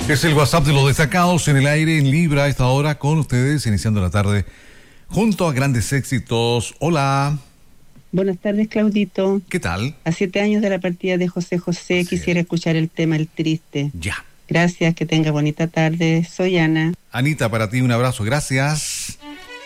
Es el WhatsApp de los destacados en el aire en Libra a esta hora con ustedes, iniciando la tarde junto a grandes éxitos. Hola. Buenas tardes, Claudito. ¿Qué tal? A 7 años de la partida de José José, quisiera escuchar el tema El Triste. Ya. Gracias, que tenga bonita tarde. Soy Ana. Anita, para ti un abrazo, gracias.